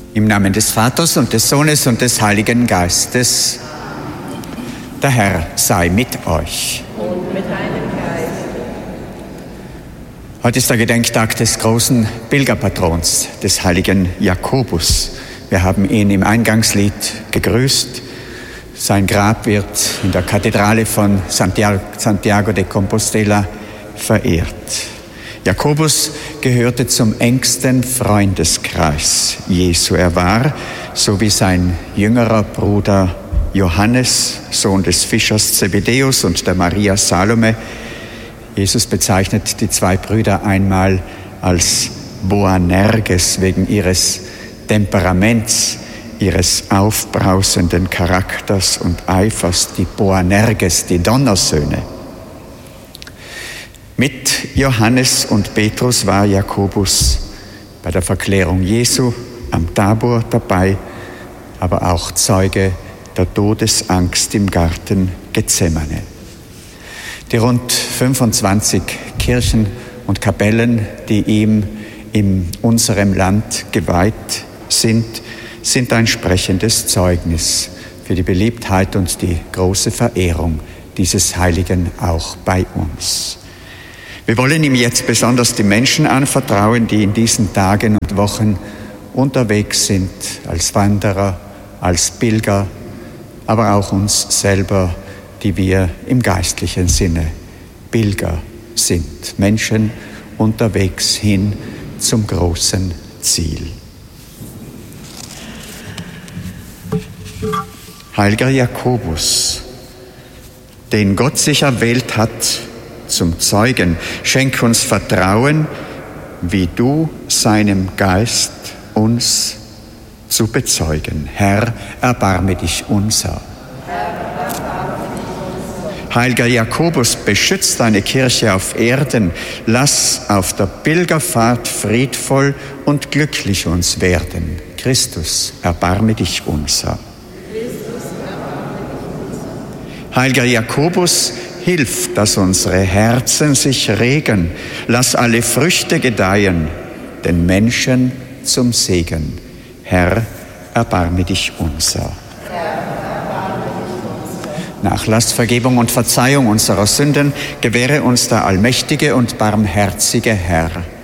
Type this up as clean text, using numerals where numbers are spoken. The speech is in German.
Im Namen des Vaters und des Sohnes und des Heiligen Geistes. Der Herr sei mit euch. Und mit deinem Geist. Heute ist der Gedenktag des großen Pilgerpatrons, des heiligen Jakobus. Wir haben ihn im Eingangslied gegrüßt. Sein Grab wird in der Kathedrale von Santiago de Compostela verehrt. Jakobus gehörte zum engsten Freundeskreis Jesu. Er war, so wie sein jüngerer Bruder Johannes, Sohn des Fischers Zebedäus und der Maria Salome. Jesus bezeichnet die zwei Brüder einmal als Boanerges wegen ihres Temperaments, ihres aufbrausenden Charakters und Eifers, die Boanerges, die Donnersöhne. Mit Johannes und Petrus war Jakobus bei der Verklärung Jesu am Tabor dabei, aber auch Zeuge der Todesangst im Garten Gethsemane. Die rund 25 Kirchen und Kapellen, die ihm in unserem Land geweiht sind ein sprechendes Zeugnis für die Beliebtheit und die große Verehrung dieses Heiligen auch bei uns. Wir wollen ihm jetzt besonders die Menschen anvertrauen, die in diesen Tagen und Wochen unterwegs sind, als Wanderer, als Pilger, aber auch uns selber, die wir im geistlichen Sinne Pilger sind, Menschen unterwegs hin zum großen Ziel. Heiliger Jakobus, den Gott sich erwählt hat zum Zeugen, schenk uns Vertrauen, wie du seinem Geist uns zu bezeugen. Herr, erbarme dich unser. Heiliger Jakobus, beschütz deine Kirche auf Erden, lass auf der Pilgerfahrt friedvoll und glücklich uns werden. Christus, erbarme dich unser. Heiliger Jakobus, hilf, dass unsere Herzen sich regen, lass alle Früchte gedeihen, den Menschen zum Segen. Herr, erbarme dich unser. Nachlass, Vergebung und Verzeihung unserer Sünden gewähre uns der allmächtige und barmherzige Herr.